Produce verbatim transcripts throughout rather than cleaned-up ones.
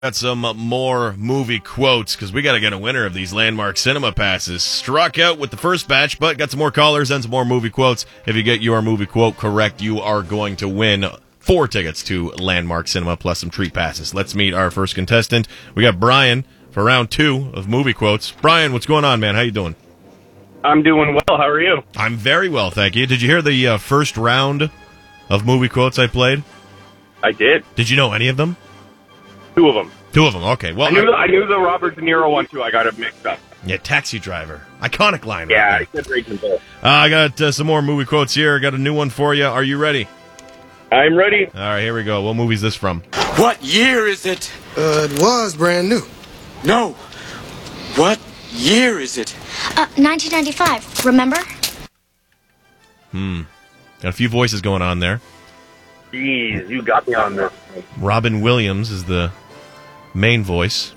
Got some more movie quotes because we got to get a winner of these Landmark Cinema passes. Struck out with the first batch, but got some more callers and some more movie quotes. If you get your movie quote correct, you are going to win four tickets to Landmark Cinema plus some treat passes. Let's meet our first contestant. We got Brian for round two of movie quotes. Brian, what's going on, man? How you doing? I'm doing well. How are you? I'm very well, thank you. Did you hear the uh, first round of movie quotes I played? I did. Did you know any of them? Two of them. Two of them, okay. Well, I knew, the, I knew the Robert De Niro one, too. I got it mixed up. Yeah, Taxi Driver. Iconic line. Yeah, right I said Raging Bull. uh, I got uh, some more movie quotes here. I got a new one for you. Are you ready? I'm ready. All right, here we go. What movie is this from? What year is it? Uh, it was brand new. No. What year is it? Uh, nineteen ninety-five, remember? Hmm. Got a few voices going on there. Jeez, you got me on this. Robin Williams is the main voice.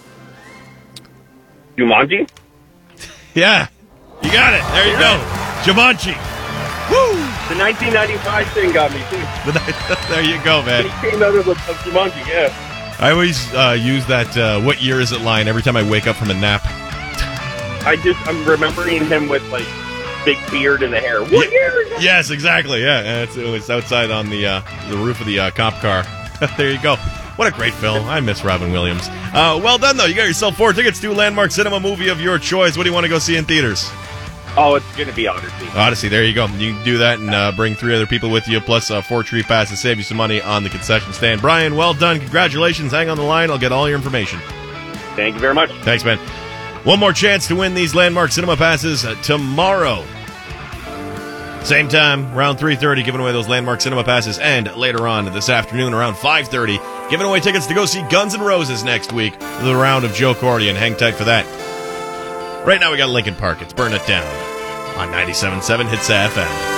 Jumanji? Yeah, you got it. There you go. Jumanji. Woo! The nineteen ninety-five thing got me, too. There you go, man. He came out of, of Jumanji, yeah. I always uh, use that uh, "What year is it?" line every time I wake up from a nap. I just, I'm remembering him with, like, big beard and the hair. What Ye- year is it? Yes, exactly. Yeah, and it's, it's outside on the uh, the roof of the uh, cop car. There you go. What a great film. I miss Robin Williams. Uh, well done, though. You got yourself four tickets to Landmark Cinema, movie of your choice. What do you want to go see in theaters? Oh, it's going to be Odyssey. Odyssey, there you go. You can do that and uh, bring three other people with you, plus uh, four tree passes, save you some money on the concession stand. Brian, well done. Congratulations. Hang on the line. I'll get all your information. Thank you very much. Thanks, man. One more chance to win these Landmark Cinema passes uh, tomorrow. Same time, around three thirty, giving away those Landmark Cinema passes. And later on this afternoon, around five thirty, giving away tickets to go see Guns N' Roses next week. The round of Joe Cordian. Hang tight for that. Right now we got Linkin Park. It's Burn It Down on ninety-seven point seven Hits F M.